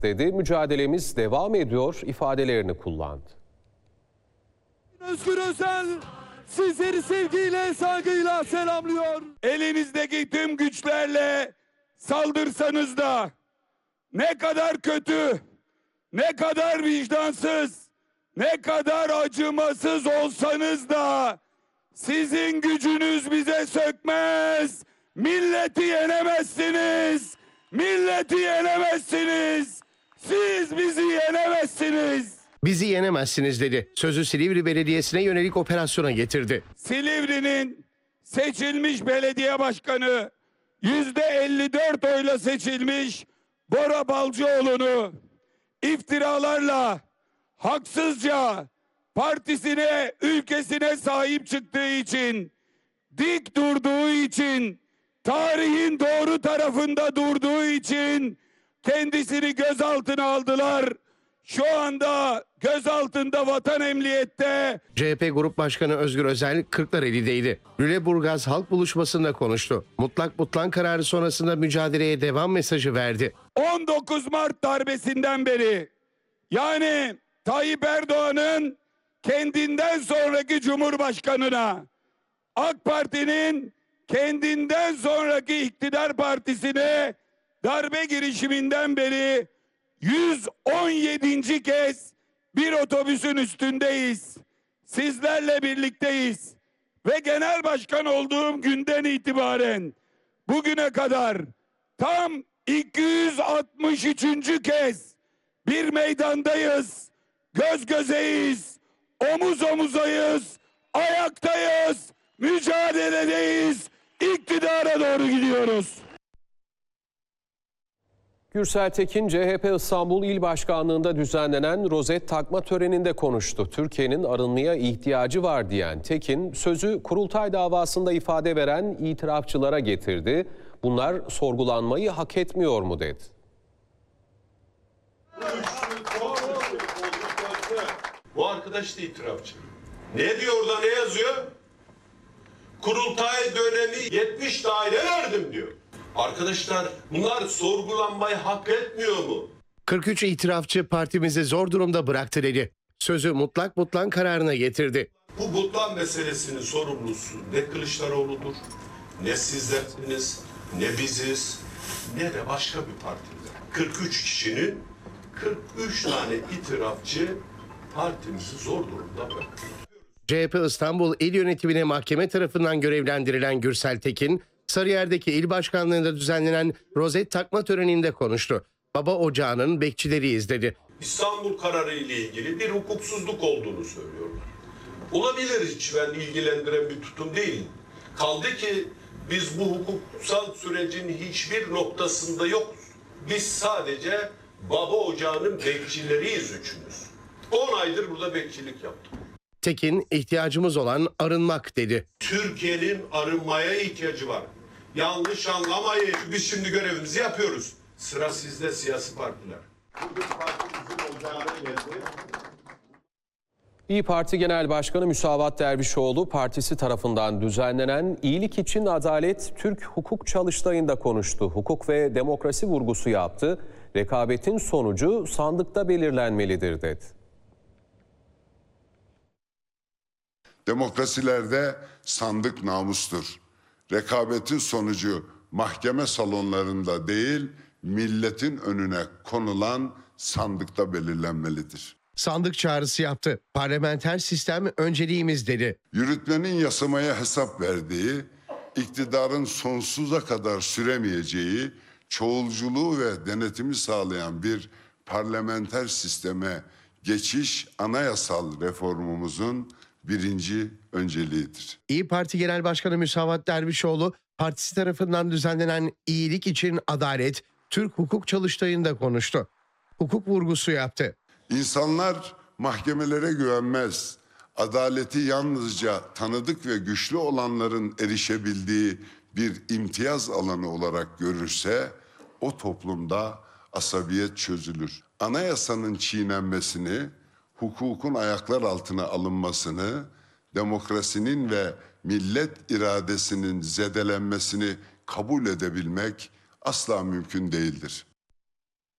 dedi. Mücadelemiz devam ediyor ifadelerini kullandı. Özgür Özel sizleri sevgiyle, saygıyla selamlıyor. Elinizdeki tüm güçlerle saldırsanız da ne kadar kötü, ne kadar vicdansız, ne kadar acımasız olsanız da sizin gücünüz bize sökmez. Milleti yenemezsiniz. Milleti yenemezsiniz. Siz bizi yenemezsiniz. Bizi yenemezsiniz dedi. Sözü Silivri Belediyesi'ne yönelik operasyona getirdi. Silivri'nin seçilmiş belediye başkanı %54 oyla seçilmiş Bora Balcıoğlu'nu iftiralarla haksızca partisine, ülkesine sahip çıktığı için, dik durduğu için, tarihin doğru tarafında durduğu için kendisini gözaltına aldılar. Şu anda gözaltında Vatan Emniyet'te. CHP Grup Başkanı Özgür Özel Kırklareli'deydi. Lüleburgaz Halk Buluşması'nda konuştu. Mutlak butlan kararı sonrasında mücadeleye devam mesajı verdi. 19 Mart darbesinden beri, yani Tayyip Erdoğan'ın kendinden sonraki Cumhurbaşkanı'na, AK Parti'nin kendinden sonraki iktidar partisine darbe girişiminden beri 117. kez bir otobüsün üstündeyiz. Sizlerle birlikteyiz. Ve genel başkan olduğum günden itibaren bugüne kadar tam 263. kez bir meydandayız. Göz gözeyiz. Omuz omuzayız. Ayaktayız. Mücadeledeyiz. İktidara doğru gidiyoruz. Gürsel Tekin, CHP İstanbul İl Başkanlığı'nda düzenlenen rozet takma töreninde konuştu. Türkiye'nin arınmaya ihtiyacı var diyen Tekin, sözü kurultay davasında ifade veren itirafçılara getirdi. Bunlar sorgulanmayı hak etmiyor mu dedi. Bu arkadaş da itirafçı. Ne diyor orada, ne yazıyor? Kurultay dönemi 70 daire verdim diyor. Arkadaşlar, bunlar sorgulanmayı hak etmiyor mu? 43 itirafçı partimizi zor durumda bıraktı dedi. Sözü mutlak butlan kararına getirdi. Bu butlan meselesinin sorumlusu ne Kılıçdaroğlu'dur, ne sizlersiniz, ne biziz, ne de başka bir partimiz. 43 kişinin 43 tane itirafçı partimizi zor durumda bıraktı. CHP İstanbul İl Yönetimine mahkeme tarafından görevlendirilen Gürsel Tekin, Sarıyer'deki il başkanlığında düzenlenen rozet takma töreninde konuştu. Baba ocağının bekçileriyiz dedi. İstanbul kararı ile ilgili bir hukuksuzluk olduğunu söylüyorlar. Olabilir, hiç ben ilgilendiren bir tutum değil. Kaldı ki biz bu hukuksal sürecin hiçbir noktasında yokuz. Biz sadece baba ocağının bekçileriyiz üçümüz. 10 aydır burada bekçilik yaptık. Tekin, ihtiyacımız olan arınmak dedi. Türkiye'nin arınmaya ihtiyacı var. Yanlış anlamayın. Biz şimdi görevimizi yapıyoruz. Sıra sizde siyasi partiler. İYİ Parti Genel Başkanı Müsavat Dervişoğlu, partisi tarafından düzenlenen İyilik İçin Adalet Türk Hukuk Çalıştayı'nda konuştu. Hukuk ve demokrasi vurgusu yaptı. Rekabetin sonucu sandıkta belirlenmelidir dedi. Demokrasilerde sandık namustur. Rekabetin sonucu mahkeme salonlarında değil, milletin önüne konulan sandıkta belirlenmelidir. Sandık çağrısı yaptı. Parlamenter sistem önceliğimiz dedi. Yürütmenin yasamaya hesap verdiği, iktidarın sonsuza kadar süremeyeceği, çoğulculuğu ve denetimi sağlayan bir parlamenter sisteme geçiş anayasal reformumuzun birinci önceliğidir. İYİ Parti Genel Başkanı Müsavat Dervişoğlu, partisi tarafından düzenlenen İyilik İçin Adalet Türk Hukuk Çalıştayı'nda konuştu. Hukuk vurgusu yaptı. İnsanlar mahkemelere güvenmez. Adaleti yalnızca tanıdık ve güçlü olanların erişebildiği bir imtiyaz alanı olarak görürse o toplumda asabiyet çözülür. Anayasanın çiğnenmesini, hukukun ayaklar altına alınmasını, demokrasinin ve millet iradesinin zedelenmesini kabul edebilmek asla mümkün değildir.